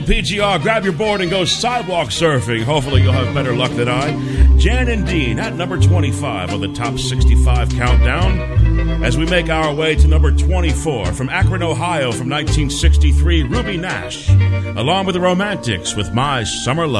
PGR, grab your board and go sidewalk surfing. Hopefully you'll have better luck than I. Jan and Dean at number 25 on the top 65 countdown. As we make our way to number 24, from Akron, Ohio, from 1963, Ruby Nash, along with the Romantics with My Summer Love.